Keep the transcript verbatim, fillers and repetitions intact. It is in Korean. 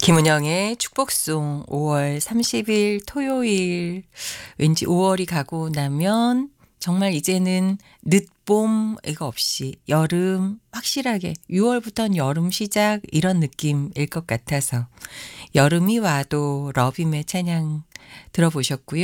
김은영의 축복송 오월 삼십일 토요일. 왠지 오월이 가고 나면 정말 이제는 늦봄이가 없이 여름 확실하게 유월부터는 여름 시작 이런 느낌일 것 같아서 여름이 와도 러빔의 찬양 들어보셨고요.